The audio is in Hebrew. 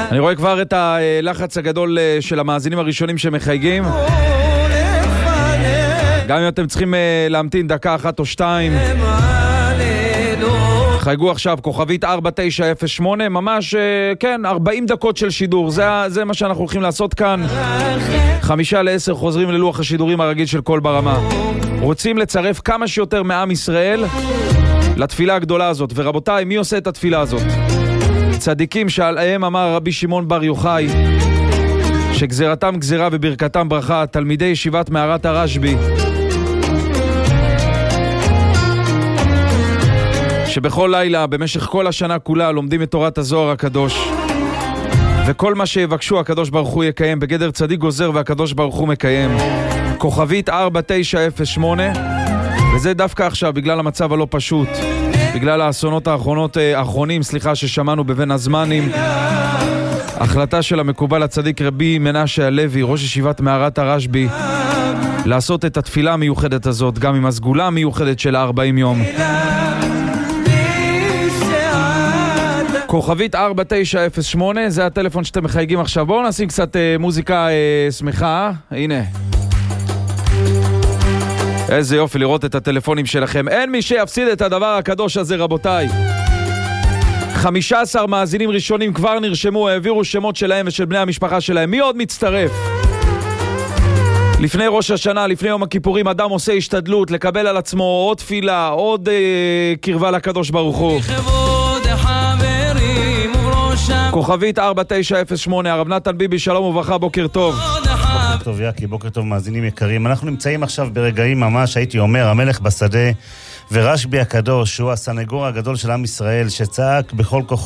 אני רואה כבר את הלחץ הגדול של המאזינים הראשונים שמחייגים. גם אם אתם צריכים להמתין דקה אחת או שתיים, חייגו עכשיו כוכבית 4908, ממש, כן, 40 דקות של שידור, זה מה שאנחנו הולכים לעשות כאן. 9:50 חוזרים ללוח השידורים הרגיל של כל ברמה. רוצים לצרף כמה שיותר מעם ישראל לתפילה הגדולה הזאת, ורבותיי, מי עושה את התפילה הזאת? צדיקים שעליהם אמר רבי שמעון בר יוחאי, שגזרתם גזרה וברכתם ברכה, תלמידי ישיבת מערת הרשב"י, שבכל לילה, במשך כל השנה כולה, לומדים את תורת הזוהר הקדוש. וכל מה שיבקשו, הקדוש ברוך הוא יקיים, בגדר צדיק גוזר והקדוש ברוך הוא מקיים. כוכבית 4908, וזה דווקא עכשיו, בגלל המצב הלא פשוט, בגלל האסונות האחרונים, ששמענו בבין הזמנים. החלטה של המקובל הצדיק רבי מנשה הלוי, ראש ישיבת מערת הרשב"י, לעשות את התפילה המיוחדת הזאת, גם עם הסגולה המיוחדת של 40 יום. כוכבית 4908, זה הטלפון שאתם מחייגים עכשיו. בואו נשים קצת מוזיקה שמחה. הנה. איזה יופי לראות את הטלפונים שלכם. אין מי שיפסיד את הדבר הקדוש הזה, רבותיי. 15 מאזינים ראשונים כבר נרשמו, העבירו שמות שלהם ושל בני המשפחה שלהם. מי עוד מצטרף? לפני ראש השנה, לפני יום הכיפורים, אדם עושה השתדלות לקבל על עצמו עוד תפילה, עוד קרבה לקדוש ברוך הוא. כוכבית 4908, הרב נתן ביבי, שלום וברכה, בוקר טוב. בוקר טוב יקי, בוקר טוב מאזינים יקרים. אנחנו נמצאים עכשיו ברגעים ממש, הייתי אומר, המלך בשדה, ורשב"י הקדוש, שהוא הסנגור הגדול של עם ישראל, שצעק בכל כוחו